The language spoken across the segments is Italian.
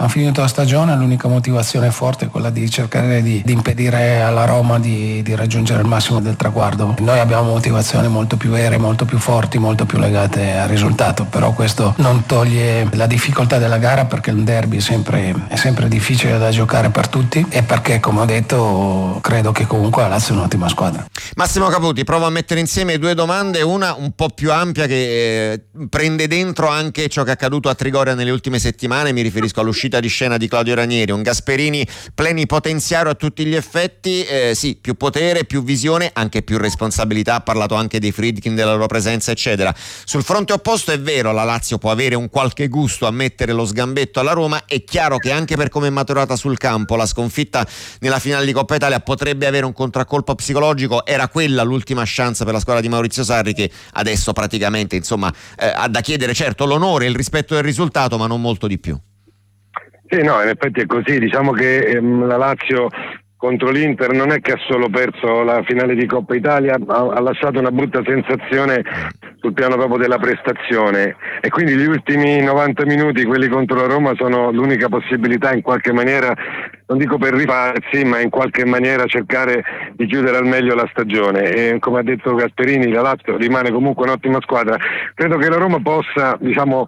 hanno finito la stagione, l'unica motivazione forte è quella di cercare di impedire alla Roma di raggiungere il massimo del traguardo. Noi abbiamo motivazioni molto più vere, molto più forti, molto più legate al risultato, però questo non toglie la difficoltà della gara, perché il derby è sempre difficile da giocare per tutti, e perché, come ho detto, credo che comunque la Lazio è un'ottima squadra. Massimo Caputi, provo a mettere insieme due domande, una un po' più ampia che prende dentro anche ciò che è accaduto a Trigoria nelle ultime settimane. Mi riferisco all'uscita di scena di Claudio Ranieri, un Gasperini plenipotenziario a tutti gli effetti, sì, più potere, più visione, anche più responsabilità, ha parlato anche dei Friedkin, della loro presenza eccetera. Sul fronte opposto è vero, la Lazio può avere un qualche gusto a mettere lo sgambetto alla Roma, è chiaro che anche per come è maturata sul campo la sconfitta nella finale di Coppa Italia potrebbe avere un contraccolpo psicologico. Era quella l'ultima chance per la squadra di Maurizio Sarri, che adesso praticamente ha da chiedere certo l'onore e il rispetto del risultato, ma non molto di più. Sì, no, in effetti è così. Diciamo che la Lazio contro l'Inter non è che ha solo perso la finale di Coppa Italia, ha lasciato una brutta sensazione sul piano proprio della prestazione, e quindi gli ultimi 90 minuti, quelli contro la Roma, sono l'unica possibilità in qualche maniera, non dico per rifarsi, ma in qualche maniera cercare di chiudere al meglio la stagione. E come ha detto Gasperini, la Lazio rimane comunque un'ottima squadra. Credo che la Roma possa,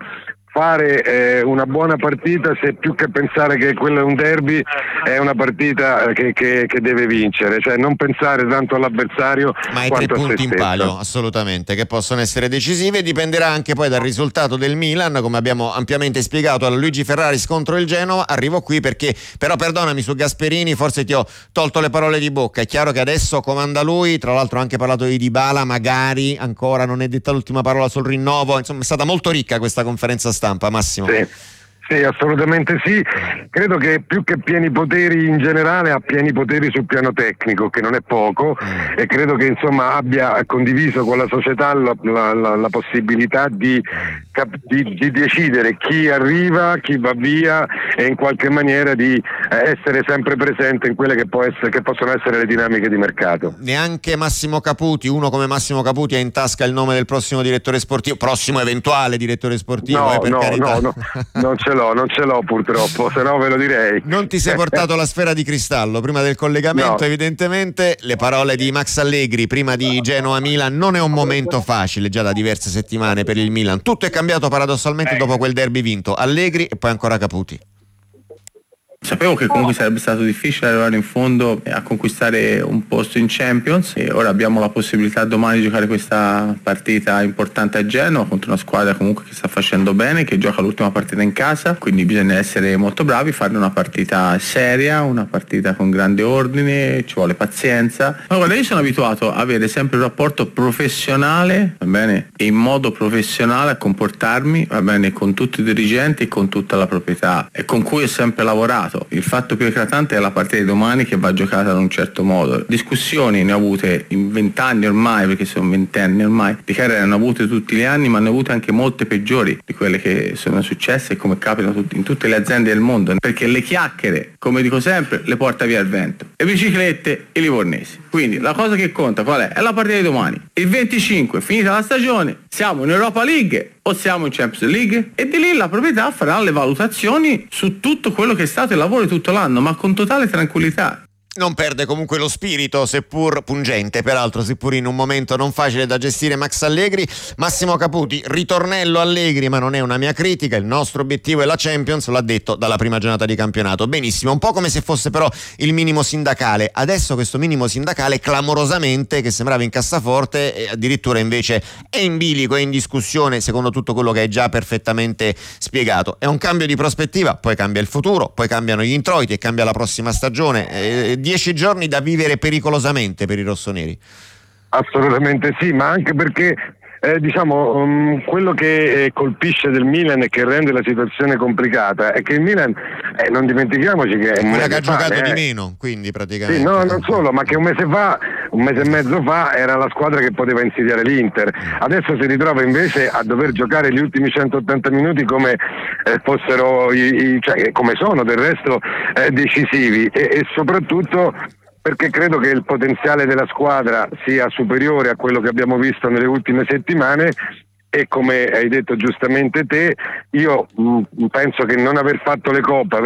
fare una buona partita, se più che pensare che quello è un derby, è una partita che deve vincere, cioè non pensare tanto all'avversario ma i quanto 3 punti in palio, stesso. assolutamente, che possono essere decisive. Dipenderà anche poi dal risultato del Milan, come abbiamo ampiamente spiegato alla Luigi Ferraris contro il Genova. Arrivo qui perché, però perdonami, su Gasperini forse ti ho tolto le parole di bocca. È chiaro che adesso comanda lui, tra l'altro ha anche parlato di Dybala, magari ancora non è detta l'ultima parola sul rinnovo, insomma è stata molto ricca questa conferenza stampa, Massimo. Sì, assolutamente sì. Credo che più che pieni poteri in generale ha pieni poteri sul piano tecnico, che non è poco, e credo che abbia condiviso con la società la possibilità di decidere chi arriva, chi va via, e in qualche maniera di essere sempre presente in quelle che possono essere le dinamiche di mercato. Neanche Massimo Caputi, uno come Massimo Caputi, ha in tasca il nome del prossimo direttore sportivo, prossimo eventuale direttore sportivo, carità. No, non ce l'ho purtroppo, se no ve lo direi. Non ti sei portato la sfera di cristallo prima del collegamento, no. Evidentemente le parole di Max Allegri prima di Genoa-Milan: non è un momento facile già da diverse settimane per il Milan, tutto è cambiato paradossalmente dopo quel derby vinto. Allegri e poi ancora Caputi. Sapevo che comunque sarebbe stato difficile arrivare in fondo a conquistare un posto in Champions, e ora abbiamo la possibilità domani di giocare questa partita importante a Genova contro una squadra comunque che sta facendo bene, che gioca l'ultima partita in casa, quindi bisogna essere molto bravi, fare una partita seria, una partita con grande ordine, ci vuole pazienza. Ma guarda, io sono abituato a avere sempre un rapporto professionale, va bene, e in modo professionale a comportarmi, va bene, con tutti i dirigenti e con tutta la proprietà, e con cui ho sempre lavorato. Il fatto più eclatante è la partita di domani, che va giocata in un certo modo. Discussioni ne ho avute in 20 anni ormai, perché sono 20 anni ormai di carriera, ne ho avute tutti gli anni, ma ne ho avute anche molte peggiori di quelle che sono successe, come capita in tutte le aziende del mondo, perché le chiacchiere, come dico sempre, le porta via il vento, le biciclette e i livornesi. Quindi la cosa che conta qual è? È la partita di domani. Il 25, finita la stagione, siamo in Europa League o siamo in Champions League, e di lì la proprietà farà le valutazioni su tutto quello che è stato il lavoro di tutto l'anno, ma con totale tranquillità. Non perde comunque lo spirito, seppur pungente, peraltro, seppur in un momento non facile da gestire, Max Allegri. Massimo Caputi, ritornello Allegri, ma non è una mia critica, il nostro obiettivo è la Champions, l'ha detto dalla prima giornata di campionato. Benissimo, un po' come se fosse però il minimo sindacale. Adesso questo minimo sindacale clamorosamente, che sembrava in cassaforte, addirittura invece è in bilico, è in discussione, secondo tutto quello che hai già perfettamente spiegato. È un cambio di prospettiva, poi cambia il futuro, poi cambiano gli introiti e cambia la prossima stagione. 10 giorni da vivere pericolosamente per i rossoneri. Assolutamente sì, ma anche perché quello che colpisce del Milan e che rende la situazione complicata è che il Milan, non dimentichiamoci che è quella che ha giocato di meno, quindi praticamente. Sì, no, non solo, ma che un mese e mezzo fa era la squadra che poteva insidiare l'Inter. Adesso si ritrova invece a dover giocare gli ultimi 180 minuti come fossero come sono del resto decisivi, e soprattutto perché credo che il potenziale della squadra sia superiore a quello che abbiamo visto nelle ultime settimane, e come hai detto giustamente te, io penso che non aver fatto le coppe,